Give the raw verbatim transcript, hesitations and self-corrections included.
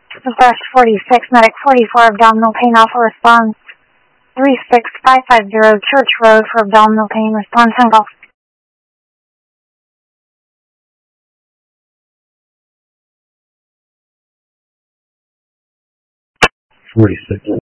Dispatch forty-six, Medic forty-four, abdominal pain, alpha response. three six five five zero Church Road for abdominal pain, response on call. forty-six.